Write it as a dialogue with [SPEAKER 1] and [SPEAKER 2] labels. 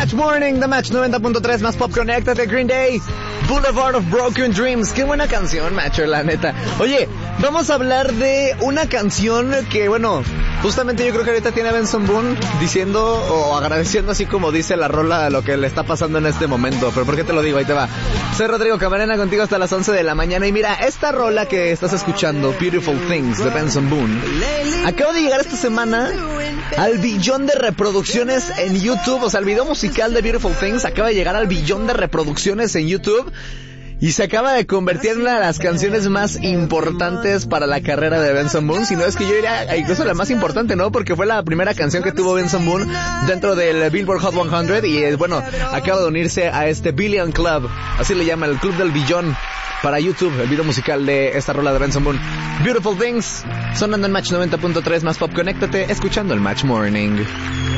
[SPEAKER 1] Match Morning, The Match 90.3, más pop, conéctate, Green Day, Boulevard of Broken Dreams. Qué buena canción, macho, la neta. Oye, vamos a hablar de una canción que, bueno, justamente yo creo que ahorita tiene a Benson Boone diciendo o agradeciendo, así como dice la rola, lo que le está pasando en este momento. Pero ¿por qué te lo digo? Ahí te va. Soy Rodrigo Camarena, contigo hasta las 11 de la mañana. Y mira, esta rola que estás escuchando, Beautiful Things, de Benson Boone, acaba de llegar esta semana al billón de reproducciones en YouTube. O sea, el video musical de Beautiful Things acaba de llegar al billón de reproducciones en YouTube y se acaba de convertir en una de las canciones más importantes para la carrera de Benson Boone. Si no es que yo diría incluso la más importante, ¿no? Porque fue la primera canción que tuvo Benson Boone dentro del Billboard Hot 100 y bueno, acaba de unirse a este Billion Club, así le llama, el club del billón, para YouTube, el video musical de esta rola de Benson Boone. Beautiful Things, sonando en Match 90.3, más pop, conéctate, escuchando el Match Morning.